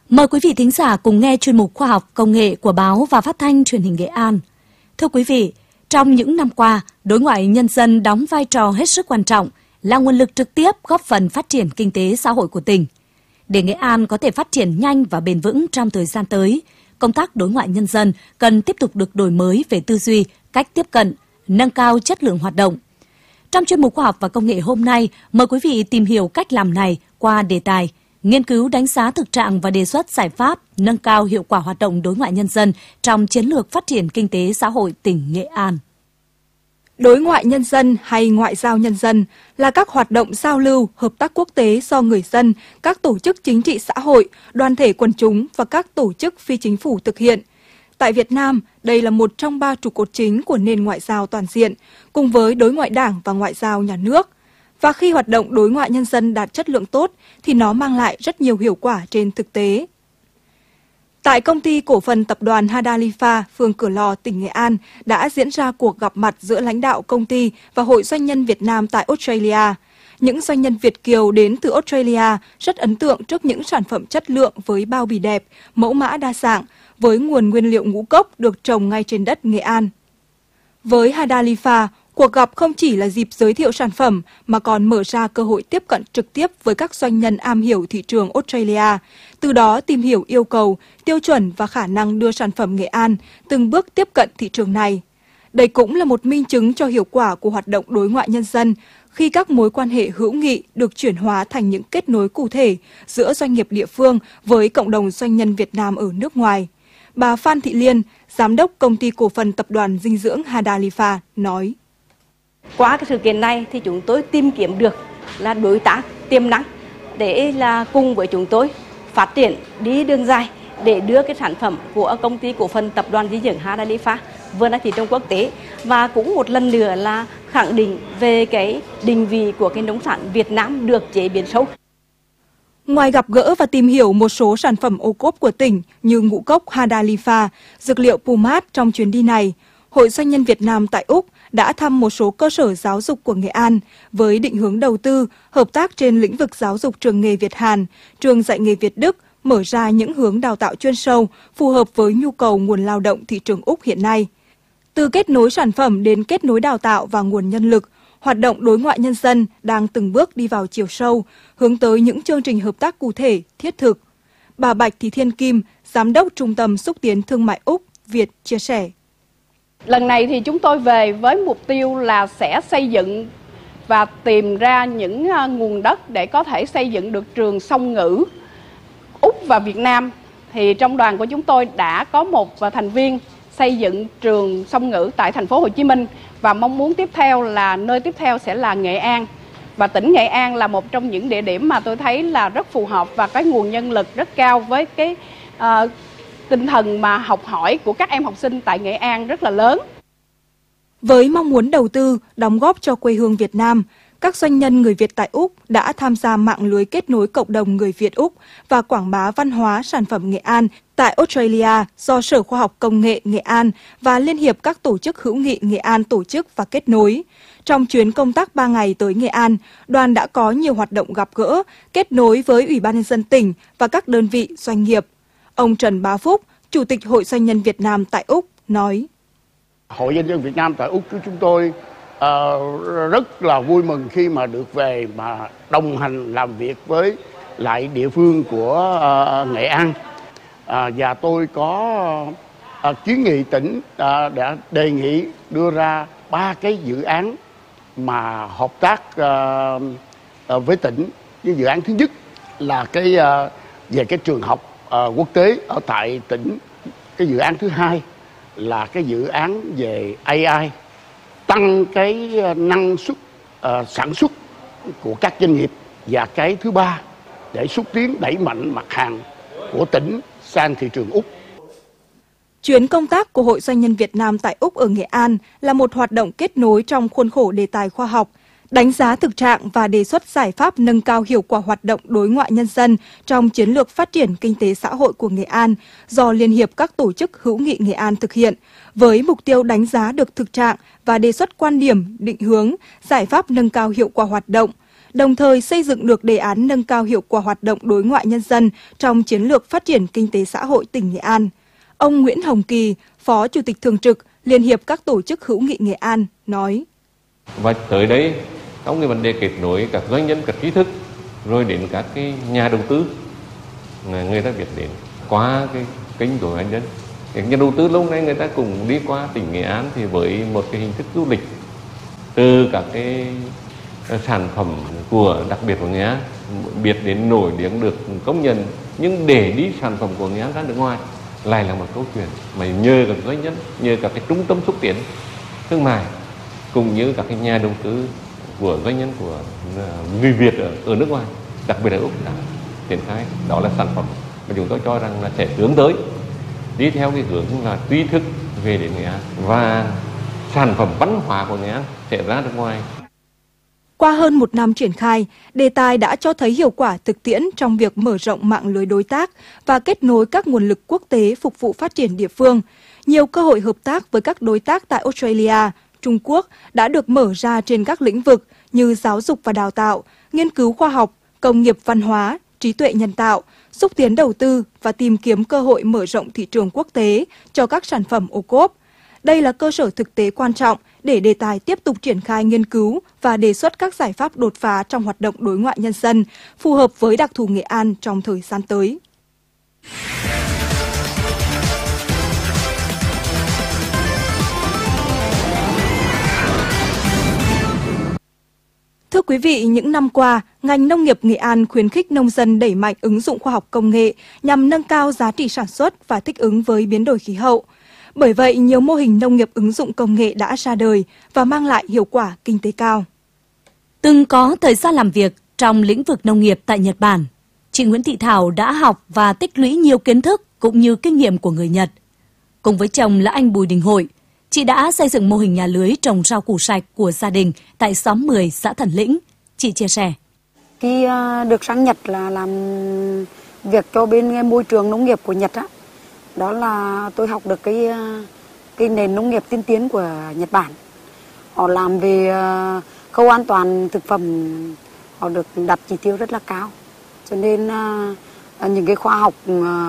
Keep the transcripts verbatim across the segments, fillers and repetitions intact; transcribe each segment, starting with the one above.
Mời quý vị thính giả cùng nghe chuyên mục Khoa học Công nghệ của Báo và Phát thanh Truyền hình Nghệ An. Thưa quý vị, trong những năm qua, đối ngoại nhân dân đóng vai trò hết sức quan trọng, là nguồn lực trực tiếp góp phần phát triển kinh tế xã hội của tỉnh. Để Nghệ An có thể phát triển nhanh và bền vững trong thời gian tới, công tác đối ngoại nhân dân cần tiếp tục được đổi mới về tư duy, cách tiếp cận, nâng cao chất lượng hoạt động. Trong chuyên mục Khoa học và Công nghệ hôm nay, mời quý vị tìm hiểu cách làm này qua đề tài nghiên cứu đánh giá thực trạng và đề xuất giải pháp nâng cao hiệu quả hoạt động đối ngoại nhân dân trong chiến lược phát triển kinh tế xã hội tỉnh Nghệ An. Đối ngoại nhân dân hay ngoại giao nhân dân là các hoạt động giao lưu, hợp tác quốc tế do người dân, các tổ chức chính trị xã hội, đoàn thể quần chúng và các tổ chức phi chính phủ thực hiện. Tại Việt Nam, đây là một trong ba trụ cột chính của nền ngoại giao toàn diện, cùng với đối ngoại đảng và ngoại giao nhà nước. Và khi hoạt động đối ngoại nhân dân đạt chất lượng tốt, thì nó mang lại rất nhiều hiệu quả trên thực tế. Tại công ty cổ phần tập đoàn Hadalifa, phường Cửa Lò, tỉnh Nghệ An đã diễn ra cuộc gặp mặt giữa lãnh đạo công ty và Hội Doanh nhân Việt Nam tại Australia. Những doanh nhân Việt kiều đến từ Australia rất ấn tượng trước những sản phẩm chất lượng với bao bì đẹp, mẫu mã đa dạng, với nguồn nguyên liệu ngũ cốc được trồng ngay trên đất Nghệ An. Với Hadalifa, cuộc gặp không chỉ là dịp giới thiệu sản phẩm mà còn mở ra cơ hội tiếp cận trực tiếp với các doanh nhân am hiểu thị trường Australia, từ đó tìm hiểu yêu cầu, tiêu chuẩn và khả năng đưa sản phẩm Nghệ An từng bước tiếp cận thị trường này. Đây cũng là một minh chứng cho hiệu quả của hoạt động đối ngoại nhân dân khi các mối quan hệ hữu nghị được chuyển hóa thành những kết nối cụ thể giữa doanh nghiệp địa phương với cộng đồng doanh nhân Việt Nam ở nước ngoài. Bà Phan Thị Liên, Giám đốc Công ty Cổ phần Tập đoàn Dinh dưỡng Hadalifa nói. Qua cái sự kiện này thì chúng tôi tìm kiếm được là đối tác tiềm năng để là cùng với chúng tôi phát triển đi đường dài để đưa cái sản phẩm của công ty cổ phần tập đoàn dinh dưỡng Hadalifa vươn ra thị trường quốc tế, và cũng một lần nữa là khẳng định về cái định vị của cái nông sản Việt Nam được chế biến sâu. Ngoài gặp gỡ và tìm hiểu một số sản phẩm ô cốp của tỉnh như ngũ cốc Hadalifa, dược liệu Pumat trong chuyến đi này, Hội Doanh nhân Việt Nam tại Úc đã thăm một số cơ sở giáo dục của Nghệ An với định hướng đầu tư, hợp tác trên lĩnh vực giáo dục trường nghề Việt Hàn, trường dạy nghề Việt Đức, mở ra những hướng đào tạo chuyên sâu phù hợp với nhu cầu nguồn lao động thị trường Úc hiện nay. Từ kết nối sản phẩm đến kết nối đào tạo và nguồn nhân lực, hoạt động đối ngoại nhân dân đang từng bước đi vào chiều sâu, hướng tới những chương trình hợp tác cụ thể, thiết thực. Bà Bạch Thị Thiên Kim, Giám đốc Trung tâm Xúc tiến Thương mại Úc, Việt chia sẻ. Lần này thì chúng tôi về với mục tiêu là sẽ xây dựng và tìm ra những nguồn đất để có thể xây dựng được trường song ngữ Úc và Việt Nam. Thì trong đoàn của chúng tôi đã có một thành viên xây dựng trường song ngữ tại thành phố Hồ Chí Minh, và mong muốn tiếp theo là nơi tiếp theo sẽ là Nghệ An. Và tỉnh Nghệ An là một trong những địa điểm mà tôi thấy là rất phù hợp và cái nguồn nhân lực rất cao với cái uh, tinh thần mà học hỏi của các em học sinh tại Nghệ An rất là lớn. Với mong muốn đầu tư, đóng góp cho quê hương Việt Nam, các doanh nhân người Việt tại Úc đã tham gia mạng lưới kết nối cộng đồng người Việt Úc và quảng bá văn hóa sản phẩm Nghệ An tại Australia do Sở Khoa học Công nghệ Nghệ An và Liên hiệp các tổ chức hữu nghị Nghệ An tổ chức và kết nối. Trong chuyến công tác ba ngày tới Nghệ An, đoàn đã có nhiều hoạt động gặp gỡ, kết nối với Ủy ban nhân dân tỉnh và các đơn vị doanh nghiệp. Ông Trần Bá Phúc, Chủ tịch Hội Doanh nhân Việt Nam tại Úc, nói. Hội Doanh nhân Việt Nam tại Úc của chúng tôi uh, rất là vui mừng khi mà được về mà đồng hành làm việc với lại địa phương của uh, Nghệ An. Uh, và tôi có uh, kiến nghị tỉnh uh, đã đề nghị đưa ra ba cái dự án mà hợp tác uh, uh, với tỉnh. Cái dự án thứ nhất là cái uh, về cái trường học Uh, quốc tế ở tại tỉnh. Cái dự án thứ hai là cái dự án về a i, tăng cái năng suất uh, sản xuất của các doanh nghiệp. Và cái thứ ba để xúc tiến đẩy mạnh mặt hàng của tỉnh sang thị trường Úc. Chuyến công tác của Hội Doanh nhân Việt Nam tại Úc ở Nghệ An là một hoạt động kết nối trong khuôn khổ đề tài khoa học, đánh giá thực trạng và đề xuất giải pháp nâng cao hiệu quả hoạt động đối ngoại nhân dân trong chiến lược phát triển kinh tế xã hội của Nghệ An do Liên hiệp các tổ chức hữu nghị Nghệ An thực hiện, với mục tiêu đánh giá được thực trạng và đề xuất quan điểm, định hướng, giải pháp nâng cao hiệu quả hoạt động, đồng thời xây dựng được đề án nâng cao hiệu quả hoạt động đối ngoại nhân dân trong chiến lược phát triển kinh tế xã hội tỉnh Nghệ An. Ông Nguyễn Hồng Kỳ, Phó Chủ tịch Thường trực Liên hiệp các tổ chức hữu nghị Nghệ An nói: Và tới đây, trong cái vấn đề kết nối các doanh nhân, các trí thức, rồi đến các cái nhà đầu tư, người ta biết đến qua cái kênh của doanh nhân. Các nhà đầu tư lâu nay người ta cũng đi qua tỉnh Nghệ An thì với một cái hình thức du lịch từ các cái sản phẩm của đặc biệt của Nghệ An, biết đến nổi tiếng được công nhận, nhưng để đi sản phẩm của Nghệ An ra nước ngoài lại là một câu chuyện mà nhờ các doanh nhân, nhờ các cái trung tâm xúc tiến thương mại cũng như các cái nhà đầu tư của doanh nhân của người Việt ở, ở nước ngoài, đặc biệt là Úc đã triển khai. Đó là sản phẩm mà chúng tôi cho rằng là sẽ hướng tới đi theo cái hướng là tri thức về đến Nghệ An và sản phẩm văn hóa của Nghệ An sẽ ra nước ngoài. Qua hơn một năm triển khai, đề tài đã cho thấy hiệu quả thực tiễn trong việc mở rộng mạng lưới đối tác và kết nối các nguồn lực quốc tế phục vụ phát triển địa phương. Nhiều cơ hội hợp tác với các đối tác tại Australia, Trung Quốc đã được mở ra trên các lĩnh vực như giáo dục và đào tạo, nghiên cứu khoa học, công nghiệp văn hóa, trí tuệ nhân tạo, xúc tiến đầu tư và tìm kiếm cơ hội mở rộng thị trường quốc tế cho các sản phẩm ô cốp. Đây là cơ sở thực tế quan trọng để đề tài tiếp tục triển khai nghiên cứu và đề xuất các giải pháp đột phá trong hoạt động đối ngoại nhân dân, phù hợp với đặc thù Nghệ An trong thời gian tới. Thưa quý vị, những năm qua, ngành nông nghiệp Nghệ An khuyến khích nông dân đẩy mạnh ứng dụng khoa học công nghệ nhằm nâng cao giá trị sản xuất và thích ứng với biến đổi khí hậu. Bởi vậy, nhiều mô hình nông nghiệp ứng dụng công nghệ đã ra đời và mang lại hiệu quả kinh tế cao. Từng có thời gian làm việc trong lĩnh vực nông nghiệp tại Nhật Bản, chị Nguyễn Thị Thảo đã học và tích lũy nhiều kiến thức cũng như kinh nghiệm của người Nhật. Cùng với chồng là anh Bùi Đình Hội, chị đã xây dựng mô hình nhà lưới trồng rau củ sạch của gia đình tại xóm mười, xã Thần Lĩnh. Chị chia sẻ. Khi được sang Nhật là làm việc cho bên môi trường nông nghiệp của Nhật á, đó là tôi học được cái cái nền nông nghiệp tiên tiến của Nhật Bản. Họ làm về khâu an toàn thực phẩm, họ được đặt chỉ tiêu rất là cao. Cho nên những cái khoa học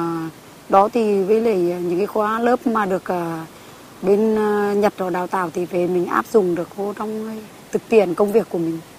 đó thì với lại những cái khóa lớp mà được bên Nhật họ đào tạo thì về mình áp dụng được vô trong thực tiễn công việc của mình.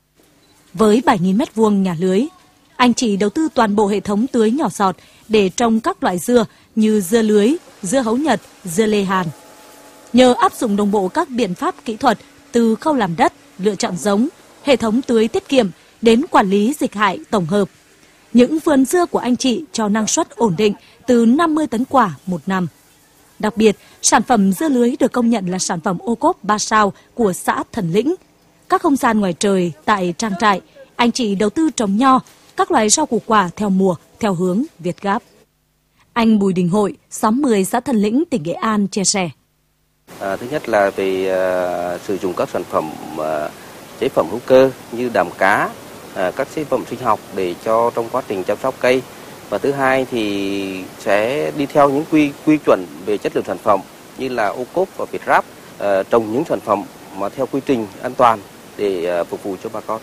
Với bảy nghìn mét vuông nhà lưới, anh chị đầu tư toàn bộ hệ thống tưới nhỏ giọt để trồng các loại dưa như dưa lưới, dưa hấu Nhật, dưa lê Hàn. Nhờ áp dụng đồng bộ các biện pháp kỹ thuật từ khâu làm đất, lựa chọn giống, hệ thống tưới tiết kiệm đến quản lý dịch hại tổng hợp, những vườn dưa của anh chị cho năng suất ổn định từ năm mươi tấn quả một năm. Đặc biệt, sản phẩm dưa lưới được công nhận là sản phẩm ô cốp ba sao của xã Thần Lĩnh. Các không gian ngoài trời tại trang trại, anh chị đầu tư trồng nho, các loại rau củ quả theo mùa, theo hướng Việt Gáp. Anh Bùi Đình Hội, xóm mười, xã Thần Lĩnh, tỉnh Nghệ An chia sẻ. À, thứ nhất là về uh, sử dụng các sản phẩm uh, chế phẩm hữu cơ như đạm cá, uh, các chế phẩm sinh học để cho trong quá trình chăm sóc cây. Và thứ hai thì sẽ đi theo những quy quy chuẩn về chất lượng sản phẩm như là ô cốp và Việt Gáp, uh, trồng những sản phẩm mà theo quy trình an toàn để uh, phục vụ cho bà con.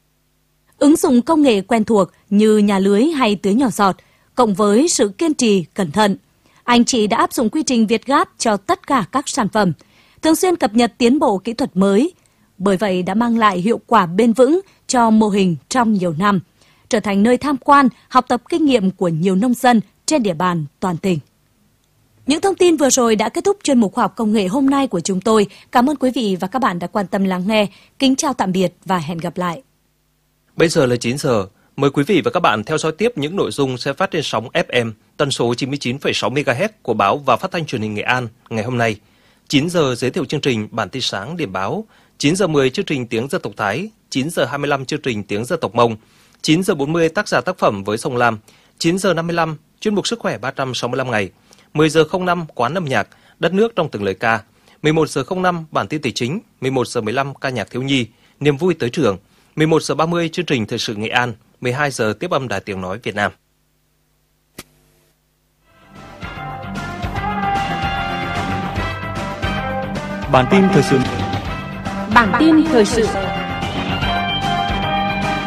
Ứng dụng công nghệ quen thuộc như nhà lưới hay tưới nhỏ giọt, cộng với sự kiên trì, cẩn thận, anh chị đã áp dụng quy trình Việt Gáp cho tất cả các sản phẩm, thường xuyên cập nhật tiến bộ kỹ thuật mới. Bởi vậy đã mang lại hiệu quả bền vững cho mô hình trong nhiều năm, trở thành nơi tham quan, học tập kinh nghiệm của nhiều nông dân trên địa bàn toàn tỉnh. Những thông tin vừa rồi đã kết thúc chuyên mục khoa học công nghệ hôm nay của chúng tôi. Cảm ơn quý vị và các bạn đã quan tâm lắng nghe. Kính chào tạm biệt và hẹn gặp lại. Bây giờ là chín giờ. Mời quý vị và các bạn theo dõi tiếp những nội dung sẽ phát trên sóng ép em tần số chín mươi chín phẩy sáu mê ga héc của báo và phát thanh truyền hình Nghệ An ngày hôm nay. chín giờ giới thiệu chương trình Bản tin sáng điểm báo, chín giờ mười chương trình Tiếng dân tộc Thái, chín giờ hai mươi lăm chương trình Tiếng dân tộc Mông, chín giờ bốn mươi tác giả tác phẩm với Sông Lam, chín giờ năm mươi lăm chuyên mục Sức khỏe ba trăm sáu mươi lăm ngày, mười giờ không năm quán âm nhạc, đất nước trong từng lời ca, mười một giờ không năm bản tin tài chính, mười một giờ mười lăm ca nhạc thiếu nhi, niềm vui tới trường, mười một giờ ba mươi chương trình thời sự Nghệ An, mười hai giờ tiếp âm Đài Tiếng nói Việt Nam. Bản tin thời sự. Bản tin thời sự.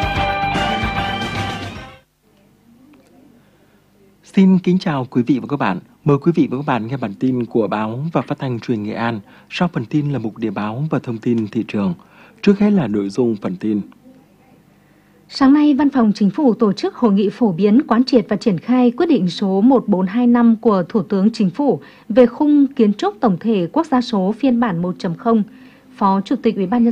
Xin kính chào quý vị và các bạn. Mời quý vị và các bạn nghe bản tin của Báo và Phát thanh Truyền hình Nghệ An. Sau phần tin là mục điểm báo và thông tin thị trường. Trước hết là nội dung phần tin. Sáng nay, Văn phòng Chính phủ tổ chức hội nghị phổ biến, quán triệt và triển khai quyết định số một bốn hai năm của Thủ tướng Chính phủ về khung kiến trúc tổng thể quốc gia số phiên bản một chấm không. Phó Chủ tịch Ủy ban nhân